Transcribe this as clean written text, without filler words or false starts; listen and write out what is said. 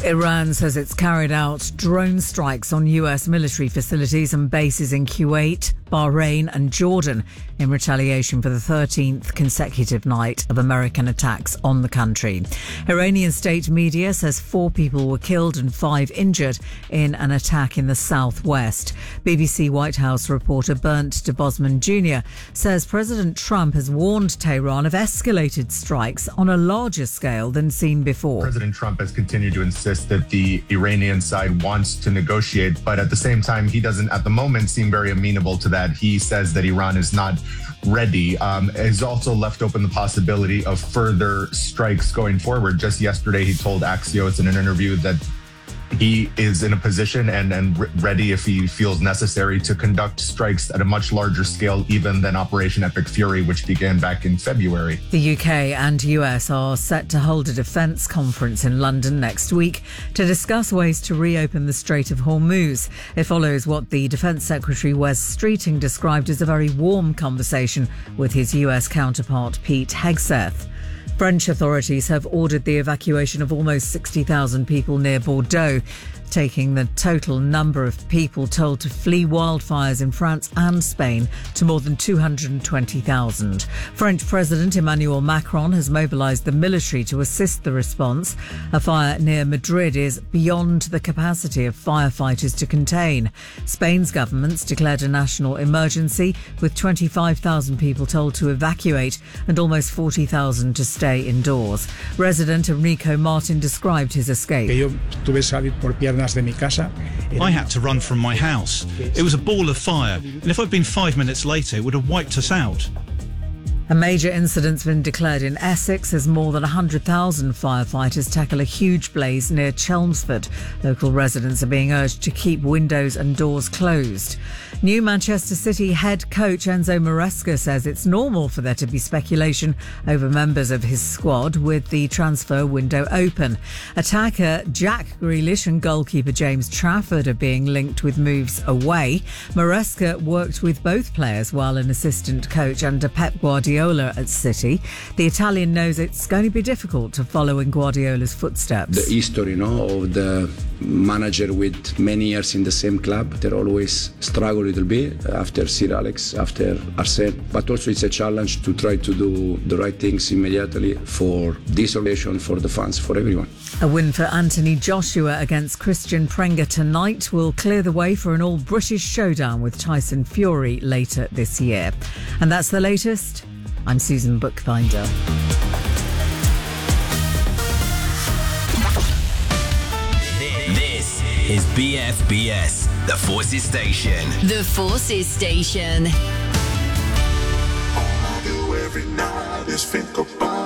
Iran says it's carried out drone strikes on US military facilities and bases in Kuwait, Bahrain and Jordan in retaliation for the 13th consecutive night of American attacks on the country. Iranian state media says 4 people were killed and 5 injured in an attack in the southwest. BBC White House reporter Bernd de Bosman Jr. says President Trump has warned Tehran of escalated strikes on a larger scale than seen before. President Trump has continued to insist that the Iranian side wants to negotiate, but at the same time, he doesn't at the moment seem very amenable to that. He says that Iran is not ready. Has also left open the possibility of further strikes going forward. Just yesterday, he told Axios in an interview that he is in a position and ready, if he feels necessary, to conduct strikes at a much larger scale even than Operation Epic Fury, which began back in February. The UK and US are set to hold a defence conference in London next week to discuss ways to reopen the Strait of Hormuz. It follows what the Defence Secretary Wes Streeting described as a very warm conversation with his US counterpart Pete Hegseth. French authorities have ordered the evacuation of almost 60,000 people near Bordeaux, taking the total number of people told to flee wildfires in France and Spain to more than 220,000. French President Emmanuel Macron has mobilised the military to assist the response. A fire near Madrid is beyond the capacity of firefighters to contain. Spain's government's declared a national emergency, with 25,000 people told to evacuate and almost 40,000 to stay indoors. Resident Enrico Martin described his escape. I had to run from my house. It was a ball of fire, and if I'd been 5 minutes later, it would have wiped us out. A major incident's been declared in Essex as more than 100,000 firefighters tackle a huge blaze near Chelmsford. Local residents are being urged to keep windows and doors closed. New Manchester City head coach Enzo Maresca says it's normal for there to be speculation over members of his squad with the transfer window open. Attacker Jack Grealish and goalkeeper James Trafford are being linked with moves away. Maresca worked with both players while an assistant coach under Pep Guardiola at City. The Italian knows it's going to be difficult to follow in Guardiola's footsteps. The history, of the manager with many years in the same club, they always struggle a little bit after Sir Alex, after Arsene. But also it's a challenge to try to do the right things immediately for this organization, for the fans, for everyone. A win for Anthony Joshua against Christian Prenga tonight will clear the way for an all-British showdown with Tyson Fury later this year. And that's the latest. I'm Susan Bookbinder. This is BFBS, the Forces Station. The Forces Station.